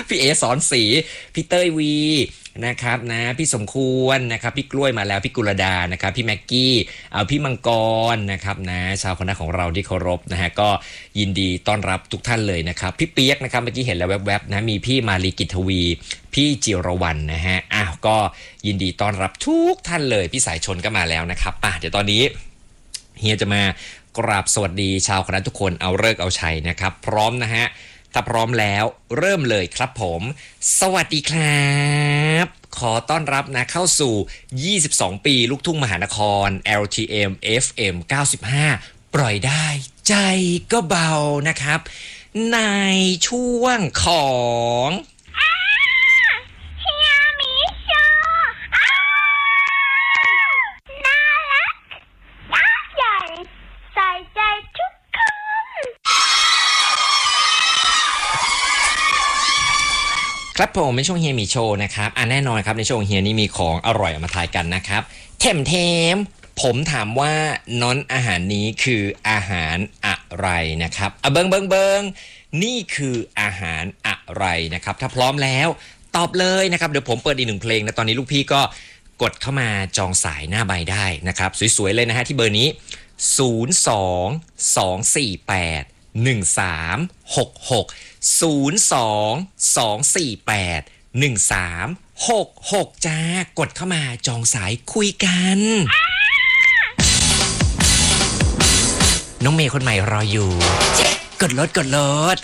พี่เอสอนศรีพี่เต้ยวีนะครับนะพี่สมควรนะครับพี่กล้วยมาแล้วพี่กุลดานะครับพี่แม็กกี้เอาพี่มังกรนะครับนะชาวคณะของเราที่เคารพนะฮะก็ยินดีต้อนรับทุกท่านเลยนะครับพี่เปียกนะครับเมื่อกี้เห็นแล้วแวบๆนะมีพี่มาลีกิจทวีพี่จิรวรรณนะฮะอ้าวก็ยินดีต้อนรับทุกท่านเลยพี่สายชนก็มาแล้วนะครับเดี๋ยวตอนนี้เฮียจะมากราบสวัสดีชาวคณะทุกคนเอาฤกษ์เอาชัยนะครับพร้อมนะฮะถ้าพร้อมแล้วเริ่มเลยครับผมสวัสดีครับขอต้อนรับนะเข้าสู่22ปีลูกทุ่งมหานคร LTM FM 95ปล่อยได้ใจก็เบานะครับในช่วงของครับผมเป็นช่วงเฮียมีโชว์นะครับแน่นอนครับในช่วงเฮียนี่มีของอร่อยมาทายกันนะครับเทมผมถามว่าน้อนอาหารนี้คืออาหารอะไรนะครับเบิงนี่คืออาหารอะไรนะครับถ้าพร้อมแล้วตอบเลยนะครับเดี๋ยวผมเปิดอีกหนึ่งเพลงนะตอนนี้ลูกพี่ก็กดเข้ามาจองสายหน้าใบได้นะครับสวยๆเลยนะฮะที่เบอร์นี้022481366 022481366จ้ากดเข้ามาจองสายคุยกันน้องเมย์คนใหม่รออยู่กดรถ